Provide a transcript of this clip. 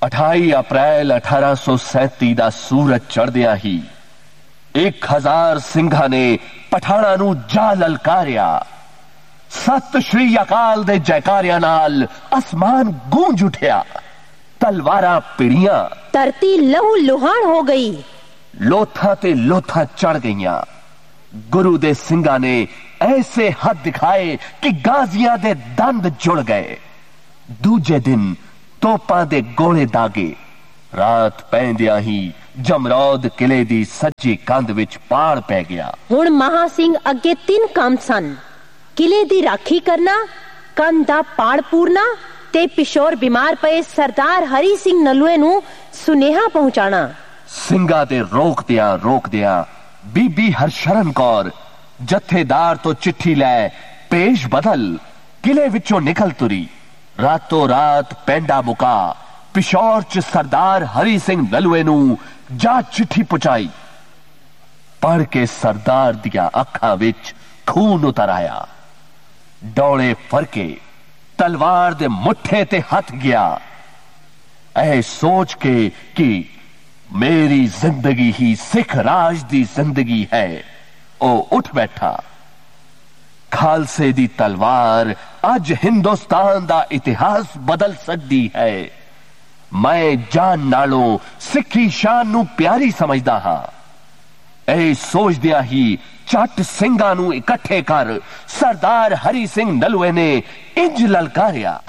28 अप्रैल 1837 ਦਾ ਸੂਰਜ ਚੜ੍ਹਦਿਆਂ ਹੀ 1000 ਸਿੰਘਾਂ ਨੇ ਪਠਾਣਾਂ ਨੂੰ ਜਾ ਲਲਕਾਰਿਆ। ਸਤਿ ਸ਼੍ਰੀ ਅਕਾਲ ਦੇ ਜੈਕਾਰਿਆਂ ਨਾਲ ਅਸਮਾਨ ਗੂੰਜ ਉਠਿਆ। ਤਲਵਾਰਾਂ ਪਿੜੀਆਂ, ਧਰਤੀ ਲਹੂ ਲੁਹਾਨ ਹੋ ਗਈ। ਲੋਥਾਂ ਤੇ ਲੋਥਾਂ ਚੜ ਗਈਆਂ। ਗੁਰੂ ਦੇ ਸਿੰਘਾਂ ਨੇ ਐਸੇ ਹੱਥ ਦਿਖਾਏ ਕਿ ਗਾਜ਼ੀਆਂ ਦੇ ਦੰਦ ਜੁੜ ਗਏ। ਦੂਜੇ ਦਿਨ ਤੋਪਾਂ ਦੇ ਗੋਲੇ ਦਾਗੇ। ਰਾਤ ਪੈਂਦਿਆਂ ਹੀ ਜਮਰੌਦ ਕਿਲੇ ਦੀ ਸੱਜੀ ਕੰਧ ਵਿੱਚ ਪਾੜ ਪੈ ਗਿਆ। ਹੁਣ ਮਹਾ ਸਿੰਘ ਅੱਗੇ 3 ਕੰਮ ਸਨ: ਕਿਲੇ ਦੀ ਰਾਖੀ ਕਰਨਾ, ਕੰਧ ਦਾ ਪਾੜ ਪੂਰਨਾ ਤੇ ਪਿਸ਼ੌਰ ਬਿਮਾਰ ਪਏ ਸਰਦਾਰ ਹਰੀ ਸਿੰਘ ਨਲੂਏ ਨੂੰ ਸੁਨੇਹਾ ਪਹੁੰਚਾਣਾ। ਸਿੰਘਾਂ ਦੇ ਰੋਕਦਿਆਂ ਬੀਬੀ ਹਰਸ਼ਰਨ ਕੌਰ ਜਥੇਦਾਰ ਤੋਂ ਚਿੱਠੀ ਲੈ ਪੇਸ਼ ਬਦਲ ਕਿਲੇ ਵਿੱਚੋਂ ਨਿਕਲ ਤੁਰੀ। ਰਾਤੋਂ ਰਾਤ ਪੈਂਡਾ ਮੁਕਾ ਪਿਸ਼ੌਰ ਚ ਸਰਦਾਰ ਹਰੀ ਸਿੰਘ ਨਲੂਏ ਨੂੰ ਜਾ ਚਿੱਠੀ ਪਹੁੰਚਾਈ। ਪੜ ਕੇ ਸਰਦਾਰ ਦੀਆਂ ਅੱਖਾਂ ਵਿੱਚ ਖੂਨ ਉਤਰ ਆਇਆ। ਡੋਲੇ ਫਰਕੇ ਤਲਵਾਰ ਦੇ ਮੁੱਠੇ ਤੇ ਹੱਥ ਗਿਆ। ਇਹ ਸੋਚ ਕੇ ਕਿ ਮੇਰੀ ਜ਼ਿੰਦਗੀ ਹੀ ਸਿੱਖ ਰਾਜ ਦੀ ਜ਼ਿੰਦਗੀ ਹੈ, ਉਹ ਉੱਠ ਬੈਠਾ। ਖਾਲਸੇ ਦੀ ਤਲਵਾਰ ਅੱਜ ਹਿੰਦੁਸਤਾਨ ਦਾ ਇਤਿਹਾਸ ਬਦਲ ਸਕਦੀ ਹੈ। ਮੈਂ ਜਾਨ ਨਾਲੋਂ ਸਿੱਖੀ ਸ਼ਾਨ ਨੂੰ ਪਿਆਰੀ ਸਮਝਦਾ ਹਾਂ। ਇਹ ਸੋਚਦਿਆਂ ਹੀ ਚੱਟ ਸਿੰਘਾਂ ਨੂੰ ਇਕੱਠੇ ਕਰ ਸਰਦਾਰ ਹਰੀ ਸਿੰਘ ਨਲੂਏ ਨੇ ਇੰਜ ਲਲਕਾਰਿਆ।